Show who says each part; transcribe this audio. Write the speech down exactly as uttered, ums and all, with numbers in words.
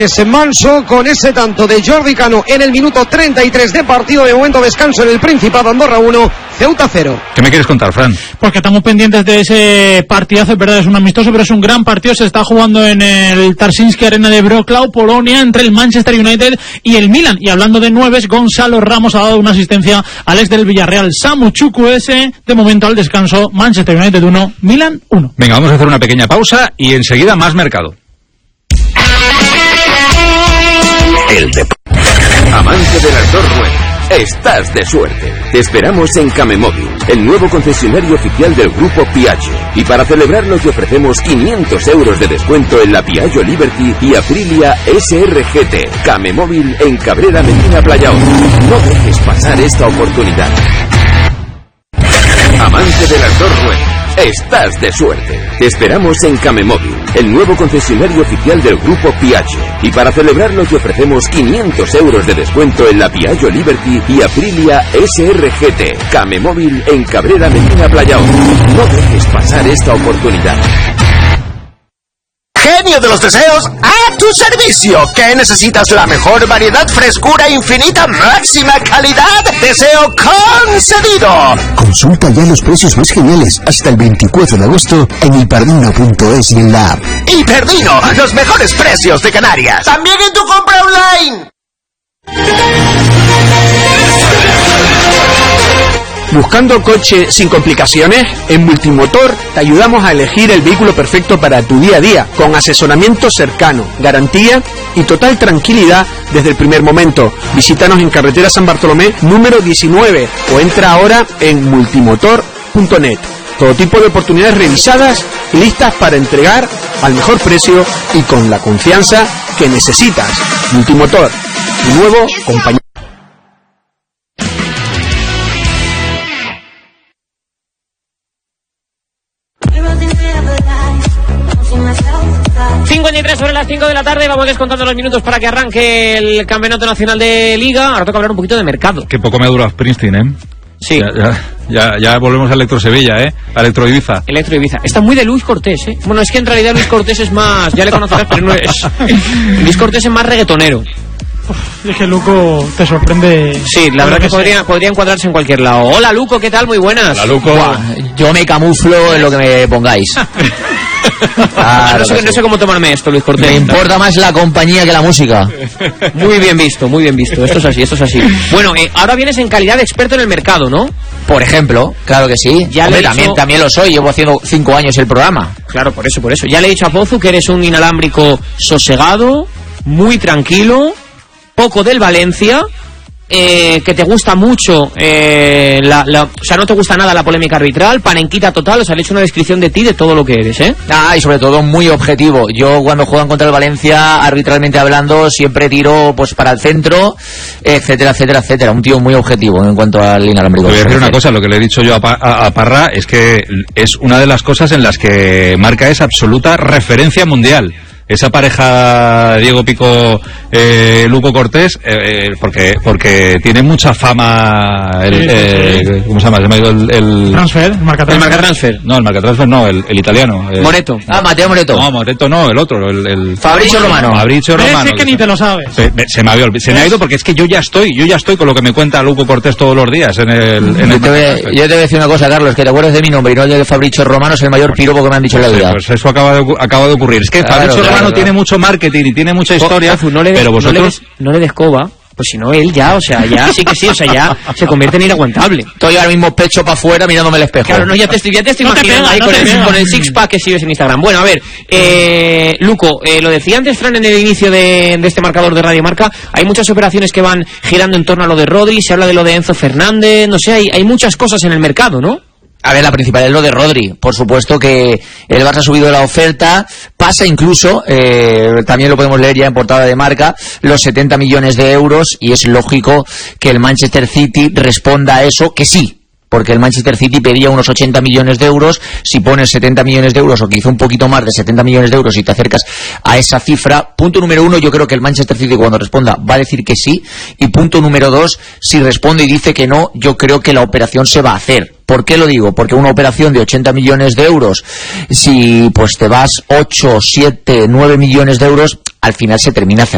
Speaker 1: Ese Manso con ese tanto de Jordi Cano en el minuto treinta y tres de partido. De momento descanso en el Principado. Andorra uno, Ceuta cero.
Speaker 2: ¿Qué me quieres contar, Fran?
Speaker 3: Porque estamos pendientes de ese partidazo, es verdad, es un amistoso, pero es un gran partido. Se está jugando en el Tarczyński Arena de Wrocław, Polonia, entre el Manchester United y el Milan. Y hablando de nueves, Gonzalo Ramos ha dado una asistencia al ex del Villarreal, Samu Chukwueze. De momento al descanso, Manchester United uno, Milan uno.
Speaker 2: Venga, vamos a hacer una pequeña pausa y enseguida más mercado.
Speaker 4: El deporte. Amante de las dos ruedas, estás de suerte. Te esperamos en Camemóvil, el nuevo concesionario oficial del grupo Piaggio. Y para celebrarlo te ofrecemos quinientos euros de descuento en la Piaggio Liberty y Aprilia S R G T. Camemóvil en Cabrera Medina Playa Honda. No dejes pasar esta oportunidad. Amante de las dos ruedas, estás de suerte. Te esperamos en Camemóvil, el nuevo concesionario oficial del grupo Piaggio. Y para celebrarlo te ofrecemos quinientos euros de descuento en la Piaggio Liberty y Aprilia S R G T. Camemóvil en Cabrera Medina Playa Honda. No dejes pasar esta oportunidad.
Speaker 5: Genio de los deseos, a tu servicio. ¿Qué necesitas? La mejor variedad, frescura infinita, máxima calidad. Deseo concedido.
Speaker 6: Consulta ya los precios más geniales hasta el veinticuatro de agosto en hiperdino punto es y en la app.
Speaker 5: Hiperdino, los mejores precios de Canarias. También en tu compra online.
Speaker 7: ¿Buscando coche sin complicaciones? En Multimotor te ayudamos a elegir el vehículo perfecto para tu día a día, con asesoramiento cercano, garantía y total tranquilidad desde el primer momento. Visítanos en carretera San Bartolomé número diecinueve o entra ahora en multimotor punto net. Todo tipo de oportunidades revisadas y listas para entregar al mejor precio y con la confianza que necesitas. Multimotor, tu nuevo compañero.
Speaker 8: cincuenta y tres sobre las cinco de la tarde, vamos descontando los minutos para que arranque el Campeonato Nacional de Liga. Ahora toca hablar un poquito de mercado.
Speaker 2: Qué poco me ha durado Springsteen, ¿eh?
Speaker 8: Sí.
Speaker 2: Ya, ya, ya, ya volvemos a Electro Sevilla, ¿eh? A Electro Ibiza.
Speaker 8: Electro Ibiza. Está muy de Luis Cortés, ¿eh? Bueno, es que en realidad Luis Cortés es más... Ya le conocerás, pero no es... Luis Cortés es más reggaetonero.
Speaker 3: Uf, es que Luco te sorprende.
Speaker 8: Sí, la verdad que, que podría, podría encuadrarse en cualquier lado. Hola, Luco, ¿qué tal? Muy buenas.
Speaker 2: Hola, Luco.
Speaker 9: Buah, yo me camuflo en lo que me pongáis.
Speaker 8: Ah, no, sé, no sé cómo tomarme esto, Luis Cortés.
Speaker 9: Me importa más la compañía que la música.
Speaker 8: Muy bien visto, muy bien visto. Esto es así, esto es así. Bueno, eh, ahora vienes en calidad de experto en el mercado, ¿no?
Speaker 9: Por ejemplo, claro que sí.
Speaker 8: Ya
Speaker 9: Hombre,
Speaker 8: le he
Speaker 9: también,
Speaker 8: dicho...
Speaker 9: también lo soy, llevo haciendo cinco años el programa.
Speaker 8: Claro, por eso, por eso. Ya le he dicho a Pozu que eres un inalámbrico sosegado, muy tranquilo, poco del Valencia, eh, que te gusta mucho, eh, la, la, o sea, no te gusta nada la polémica arbitral, panenquita total, o sea, le he hecho una descripción de ti, de todo lo que eres, ¿eh?
Speaker 9: Ah, y sobre todo muy objetivo. Yo cuando juegan contra el Valencia, arbitralmente hablando, siempre tiro pues para el centro, etcétera, etcétera, etcétera. Un tío muy objetivo en cuanto al inalámbrico.
Speaker 2: Te voy a decir una cosa, lo que le he dicho yo a, pa a, a Parra es que es una de las cosas en las que Marca es absoluta referencia mundial. Esa pareja Diego Pico eh, Luco Cortés, eh, porque porque tiene mucha fama el,
Speaker 3: sí, sí,
Speaker 2: eh,
Speaker 3: sí.
Speaker 2: ¿cómo se llama? Se me ha ido el, el...
Speaker 3: Transfer, el marcatransfer.
Speaker 8: El marcatransfer.
Speaker 2: No, el marcatransfer no, el, el italiano. El...
Speaker 8: Moreto.
Speaker 9: Ah, Mateo Moreto.
Speaker 2: No, Moreto no, el otro, el... el...
Speaker 9: Fabrizio Romano.
Speaker 2: Fabrizio Romano.
Speaker 3: Es que ni te lo sabes.
Speaker 2: Se, se, me, había, se me ha ido porque es que yo ya estoy, yo ya estoy con lo que me cuenta Luco Cortés todos los días en el... En
Speaker 9: yo,
Speaker 2: el
Speaker 9: te voy, yo te voy a decir una cosa, Carlos, que te acuerdes de mi nombre y no de Fabrizio Romano, es el mayor piropo que me han dicho en la vida.
Speaker 2: Sí, pues eso acaba de, acaba de ocurrir. Es que
Speaker 9: claro,
Speaker 2: Fabrizio
Speaker 9: claro,
Speaker 2: Romano
Speaker 9: claro.
Speaker 2: tiene mucho marketing y tiene mucha historia,
Speaker 8: Ozu, no le de,
Speaker 2: pero vosotros...
Speaker 8: No le, des, no le des coba, pues si no él ya, o sea, ya sí que sí, o sea, ya se convierte en inaguantable.
Speaker 9: Estoy ahora mismo pecho para afuera mirándome el espejo.
Speaker 8: Claro, no, ya te estoy, ya te estoy no imaginando te pega, ahí no con, el, con el six-pack que sigues en Instagram. Bueno, a ver, eh, Luco, eh, lo decía antes Fran en el inicio de, de este marcador de Radio Marca, hay muchas operaciones que van girando en torno a lo de Rodri, se habla de lo de Enzo Fernández, no sé, hay, hay muchas cosas en el mercado, ¿no?
Speaker 9: A ver, la principal es lo de Rodri. Por supuesto que el Barça ha subido la oferta, pasa incluso, eh, también lo podemos leer ya en portada de Marca, los setenta millones de euros, y es lógico que el Manchester City responda a eso, que sí. Porque el Manchester City pedía unos ochenta millones de euros, si pones setenta millones de euros o quizá un poquito más de setenta millones de euros y te acercas a esa cifra, punto número uno, yo creo que el Manchester City cuando responda va a decir que sí, y punto número dos, si responde y dice que no, yo creo que la operación se va a hacer. ¿Por qué lo digo? Porque una operación de ochenta millones de euros, si pues te vas ocho, siete, nueve millones de euros, al final se termina cerrando.